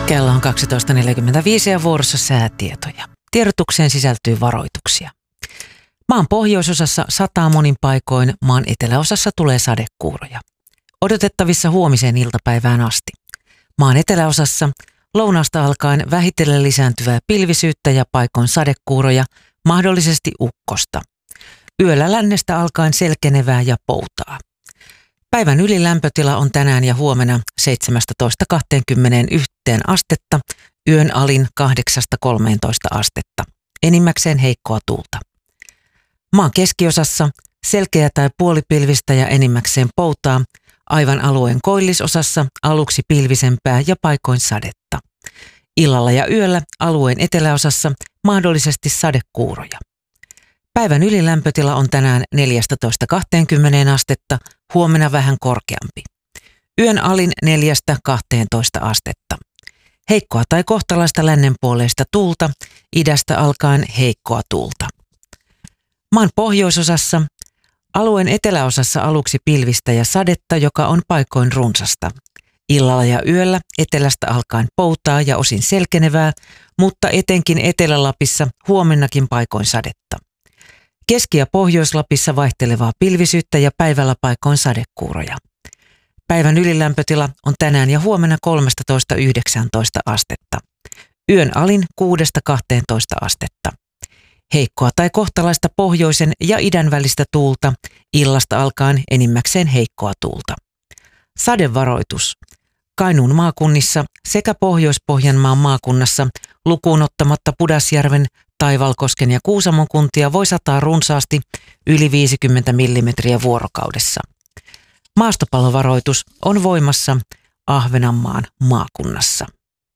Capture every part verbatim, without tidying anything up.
Kello on kaksitoista neljäkymmentäviisi ja vuorossa säätietoja. Tiedotukseen sisältyy varoituksia. Maan pohjoisosassa sataa monin paikoin, maan eteläosassa tulee sadekuuroja. Odotettavissa huomiseen iltapäivään asti. Maan eteläosassa lounaasta alkaen vähitellen lisääntyvää pilvisyyttä ja paikoin sadekuuroja, mahdollisesti ukkosta. Yöllä lännestä alkaen selkenevää ja poutaa. Päivän ylilämpötila on tänään ja huomenna seitsemästätoista kaksikymmentäyksi astetta, yön alin kahdeksasta kolmeentoista astetta. Enimmäkseen heikkoa tuulta. Maan keskiosassa selkeä tai puolipilvistä ja enimmäkseen poutaa, aivan alueen koillisosassa aluksi pilvisempää ja paikoin sadetta. Illalla ja yöllä alueen eteläosassa mahdollisesti sadekuuroja. Päivän ylilämpötila on tänään neljästätoista kaksikymmentä astetta, huomenna vähän korkeampi. Yön alin neljästä kahteentoista astetta. Heikkoa tai kohtalaista lännenpuoleista tuulta, idästä alkaen heikkoa tuulta. Maan pohjoisosassa, alueen eteläosassa aluksi pilvistä ja sadetta, joka on paikoin runsasta. Illalla ja yöllä etelästä alkaen poutaa ja osin selkenevää, mutta etenkin Etelä-Lapissa huomennakin paikoin sadetta. Keski- ja Pohjois-Lapissa vaihtelevaa pilvisyyttä ja päivällä paikoin sadekuuroja. Päivän ylilämpötila on tänään ja huomenna kolmetoista yhdeksäntoista astetta. Yön alin kuudesta kahteentoista astetta. Heikkoa tai kohtalaista pohjoisen ja idän välistä tuulta, illasta alkaen enimmäkseen heikkoa tuulta. Sadevaroitus. Kainuun maakunnissa sekä Pohjois-Pohjanmaan maakunnassa lukuun ottamatta Pudasjärven, Taivalkosken ja Kuusamon kuntia voi sataa runsaasti yli viisikymmentä millimetriä vuorokaudessa. Maastopallovaroitus on voimassa Ahvenanmaan maakunnassa.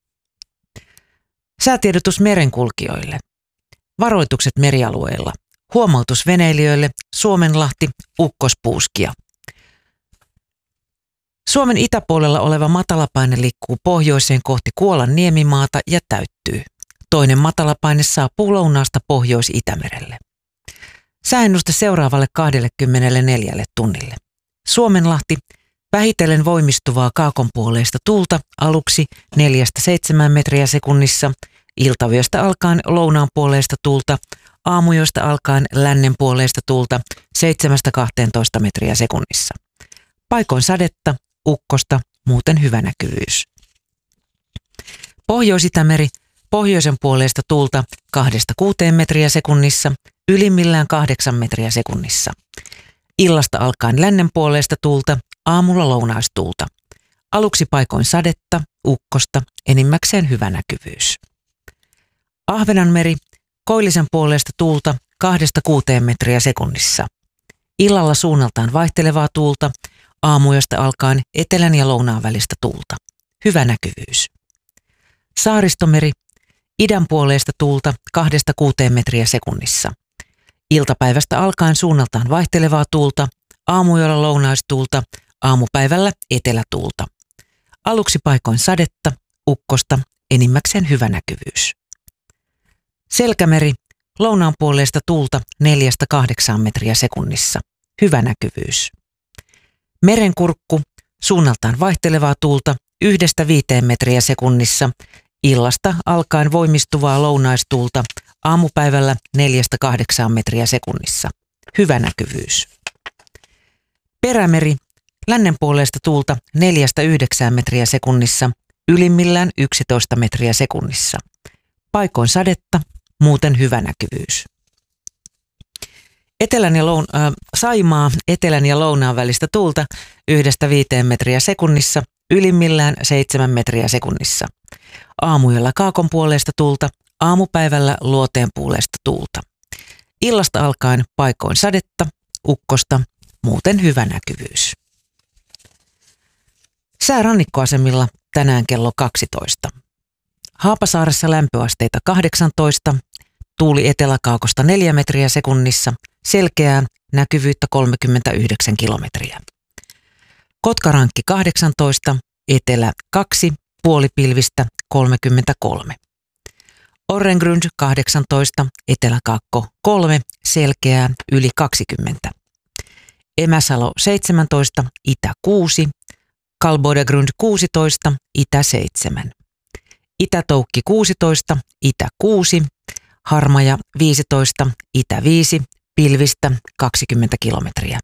Säätiedotus merenkulkijoille. Varoitukset merialueilla. Huomautus veneilijöille Suomenlahti, ukkospuuskia. Suomen itäpuolella oleva matalapaine liikkuu pohjoiseen kohti Kuolan niemimaata ja täyttyy. Toinen matalapaine saapuu lounaasta Pohjois-Itämerelle. Sääennuste seuraavalle kaksikymmentäneljä tunnille. Suomenlahti, vähitellen voimistuvaa kaakonpuoleista tuulta aluksi neljästä seitsemään metriä sekunnissa, iltavyöstä alkaen lounaanpuoleista tuulta, aamuyöstä alkaen lännenpuoleista tuulta seitsemästä kahteentoista metriä sekunnissa. Paikoin sadetta, ukkosta, muuten hyvä näkyvyys. Pohjois-Itämeri, pohjoisen puoleista tuulta kahdesta kuuteen metriä sekunnissa, ylimmillään kahdeksan metriä sekunnissa. Illasta alkaen lännen puoleista tuulta, aamulla lounaistuulta. Aluksi paikoin sadetta, ukkosta, enimmäkseen hyvä näkyvyys. Ahvenanmeri, koillisen puoleista tuulta kahdesta kuuteen metriä sekunnissa. Illalla suunnaltaan vaihtelevaa tuulta, aamuyöstä alkaen etelän ja lounaan välistä tuulta. Hyvä näkyvyys. Saaristomeri, idän puoleista tuulta kahdesta kuuteen metriä sekunnissa. Iltapäivästä alkaen suunnaltaan vaihtelevaa tuulta, aamuyöllä lounaistuulta, aamupäivällä etelätuulta. Aluksi paikoin sadetta, ukkosta, enimmäkseen hyvä näkyvyys. Selkämeri, lounaan puoleista tuulta neljästä kahdeksaan metriä sekunnissa. Hyvä näkyvyys. Merenkurkku, suunnaltaan vaihtelevaa tuulta yhdestä viiteen metriä sekunnissa, illasta alkaen voimistuvaa lounaistuulta, aamupäivällä neljästä kahdeksaan metriä sekunnissa. Hyvä näkyvyys. Perämeri, lännen puoleista tuulta neljästä yhdeksään metriä sekunnissa, ylimmillään yksitoista metriä sekunnissa. Paikoin sadetta, muuten hyvä näkyvyys. Etelän ja loun, äh, Saimaa, etelän ja lounaan välistä tuulta yhdestä viiteen metriä sekunnissa, ylimmillään seitsemän metriä sekunnissa. Aamuyöllä kaakon puoleista tuulta, aamupäivällä luoteen puoleista tuulta. Illasta alkaen paikoin sadetta, ukkosta, muuten hyvä näkyvyys. Sää rannikkoasemilla tänään kello kaksitoista. Haapasaaressa lämpöasteita kahdeksantoista, tuuli eteläkaukosta neljä metriä sekunnissa, selkeää, näkyvyyttä kolmekymmentäyhdeksän kilometriä. Kotkarankki kahdeksantoista, etelä kaksi, puolipilvistä kolmekymmentäkolme. Orrengrund kahdeksantoista, eteläkaakko kolme, selkeää, yli kaksikymmentä. Emäsalo seitsemäntoista, itä kuusi, Kalbodagrund kuusitoista, itä seitsemän. Itä-Toukki kuusitoista, Itä kuusi, Harmaja viisitoista, Itä viisi, pilvistä kaksikymmentä kilometriä.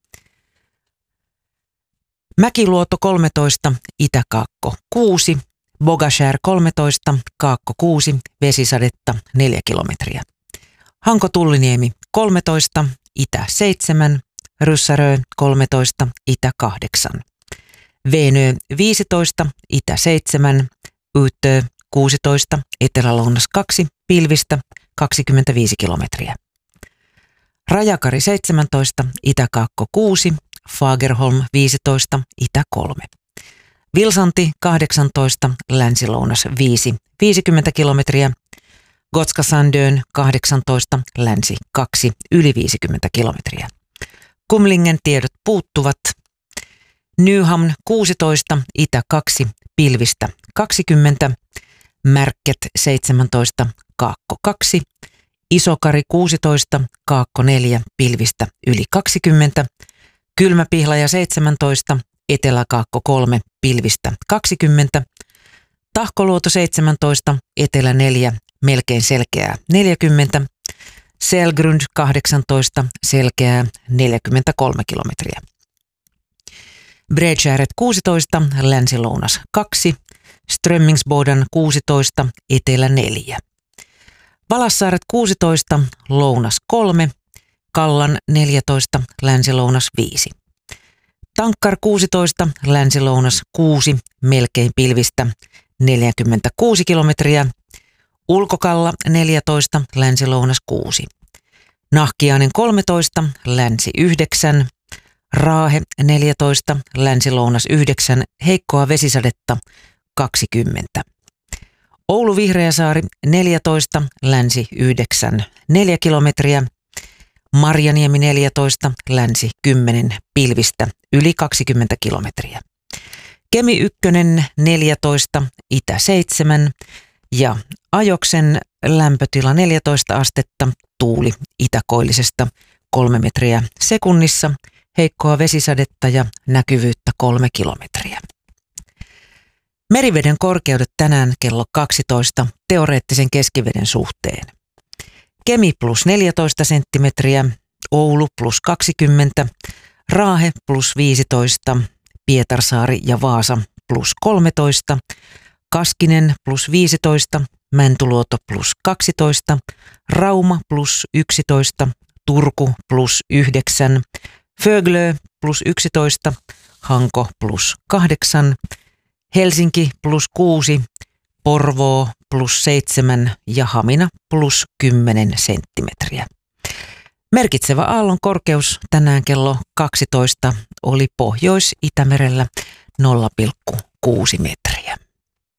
Mäkiluoto kolmetoista, Itä-Kaakko kuusi, Bogashär kolmetoista, Kaakko kuusi, vesisadetta neljä kilometriä. Hanko-Tulliniemi kolmetoista, Itä seitsemän, Ryssärö kolmetoista, Itä kahdeksan. Veenö viisitoista, Itä seitsemän, Yyttö kuusitoista, Etelä-Lounas kaksi, pilvistä kaksikymmentäviisi kilometriä. Rajakari seitsemäntoista, Itä-Kaakko kuusi, Fagerholm viisitoista, Itä kolme. Vilsanti kahdeksantoista, Länsi-Lounas viisi, viisikymmentä kilometriä. Gotska-Sandön kahdeksantoista, Länsi kaksi, yli viisikymmentä kilometriä. Kumlingen tiedot puuttuvat. Nyhamn kuusitoista, Itä kaksi, pilvistä kaksikymmentä. Märket seitsemäntoista, Kaakko kaksi. Isokari kuusitoista, Kaakko neljä, pilvistä yli kaksikymmentä. Kylmäpihlaja seitsemäntoista, Etelä-Kaakko kolme, pilvistä kaksikymmentä. Tahkoluoto seitsemäntoista, Etelä neljä, melkein selkeää neljäkymmentä. Selgrund kahdeksantoista, selkeää neljäkymmentäkolme kilometriä. Bredskäret kuusitoista, Länsi-Lounas kaksi. Strömmingsboden kuusitoista, Etelä neljä. Valassaaret kuusitoista, Lounas kolme. Kallan neljätoista, Länsi-Lounas viisi. Tankkar kuusitoista, Länsi-Lounas kuusi, melkein pilvistä neljäkymmentäkuusi kilometriä. Ulkokalla neljätoista, Länsi-Lounas kuusi. Nahkiainen kolmetoista, Länsi yhdeksän. Raahe neljätoista, Länsi-Lounas yhdeksän, heikkoa vesisadetta kaksikymmentä. Oulu Vihreäsaari neljätoista, Länsi yhdeksän, neljä kilometriä. Marjaniemi neljätoista, Länsi kymmenen, pilvistä yli kaksikymmentä kilometriä. Kemi ykkönen neljätoista, Itä seitsemän ja Ajoksen lämpötila neljätoista astetta, tuuli itäkoillisesta kolme metriä sekunnissa, heikkoa vesisadetta ja näkyvyyttä kolme kilometriä. Meriveden korkeudet tänään kello kaksitoista teoreettisen keskiveden suhteen. Kemi plus neljätoista senttimetriä, Oulu plus kaksikymmentä, Raahe plus viisitoista, Pietarsaari ja Vaasa plus kolmetoista, Kaskinen plus viisitoista, Mäntyluoto plus kaksitoista, Rauma plus yksitoista, Turku plus yhdeksän, Föglö plus yksitoista, Hanko plus kahdeksan, Helsinki plus kuusi, Porvoo plus seitsemän ja Hamina plus kymmenen senttimetriä. Merkitsevä aallon korkeus tänään kello kaksitoista oli Pohjois-Itämerellä nolla pilkku kuusi metriä.